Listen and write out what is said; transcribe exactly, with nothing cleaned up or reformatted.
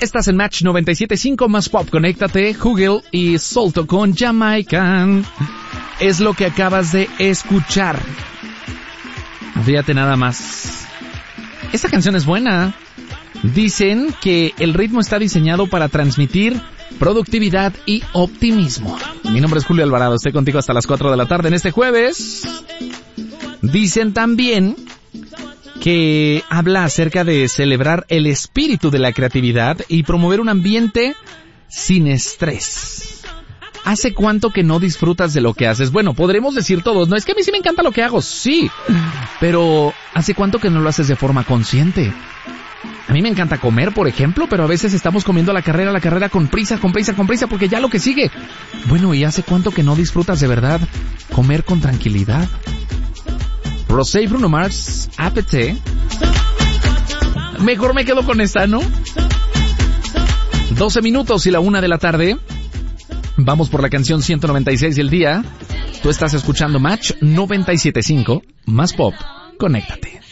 Estás en Match noventa y siete punto cinco más Pop. Conéctate, Google y Solto con Jamaican. Es lo que acabas de escuchar. Fíjate nada más. Esta canción es buena. Dicen que el ritmo está diseñado para transmitir productividad y optimismo. Mi nombre es Julio Alvarado, estoy contigo hasta las cuatro de la tarde en este jueves. Dicen también que habla acerca de celebrar el espíritu de la creatividad y promover un ambiente sin estrés. ¿Hace cuánto que no disfrutas de lo que haces? Bueno, podremos decir todos, no es que a mí sí me encanta lo que hago, sí, pero ¿hace cuánto que no lo haces de forma consciente? A mí me encanta comer, por ejemplo, pero a veces estamos comiendo la carrera, la carrera con prisa, con prisa, con prisa, porque ya lo que sigue. Bueno, ¿y hace cuánto que no disfrutas de verdad comer con tranquilidad? Rosé y Bruno Mars, Apete. Mejor me quedo con esta, ¿no? doce minutos y la una de la tarde. Vamos por la canción ciento noventa y seis del día. Tú estás escuchando Match noventa y siete punto cinco, más Pop. Conéctate.